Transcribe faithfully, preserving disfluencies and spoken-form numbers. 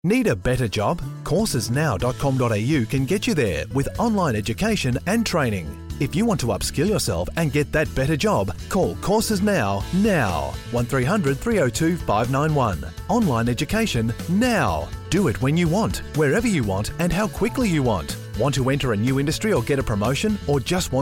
Need a better job? courses now dot com dot a u can get you there with online education and training. If you want to upskill yourself and get that better job, call Courses Now, now. one three hundred, three oh two, five nine one. Online education now. Do it when you want, wherever you want and how quickly you want. Want to enter a new industry or get a promotion, or just want